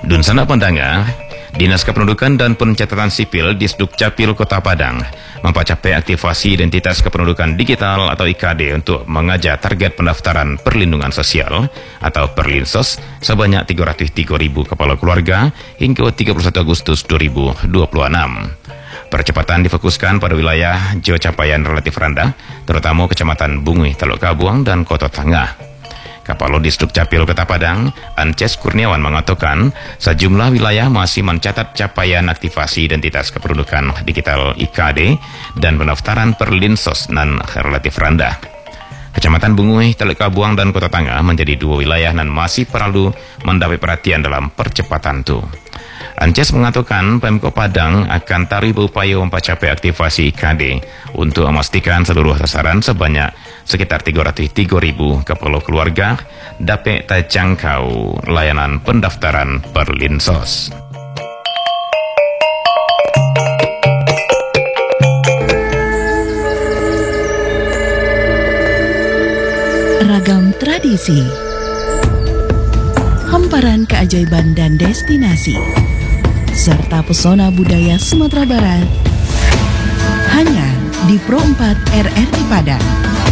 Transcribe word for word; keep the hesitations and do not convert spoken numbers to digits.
Dunsana Pandanga, Dinas Kependudukan dan Pencatatan Sipil Disduk Capil Kota Padang mempercapai aktivasi identitas kependudukan digital atau I K D untuk mengajar target pendaftaran perlindungan sosial atau Perlinsos sebanyak tiga ratus tiga ribu kepala keluarga hingga tiga puluh satu Agustus dua ribu dua puluh enam. Percepatan difokuskan pada wilayah jauh capaian relatif rendah, terutama Kecamatan Bungui, Teluk Kabuang dan Kota Tengah. Kapalo Disduk Capil Kota Padang, Ances Kurniawan mengatakan sejumlah wilayah masih mencatat capaian aktivasi identitas kependudukan digital I K D dan pendaftaran Perlinsos nan relatif rendah. Kecamatan Bungui, Teluk Kabuang dan Kota Tengah menjadi dua wilayah nan masih perlu mendapat perhatian dalam percepatan itu. Ances mengatakan Pemkot Padang akan tarik berupaya mempercapai aktivasi I K D untuk memastikan seluruh sasaran sebanyak sekitar tiga ratus tiga ribu kepala keluarga dapat terjangkau layanan pendaftaran Perlinsos. Ragam tradisi, hamparan keajaiban dan destinasi, serta pesona budaya Sumatera Barat hanya di Pro empat R R I Padang.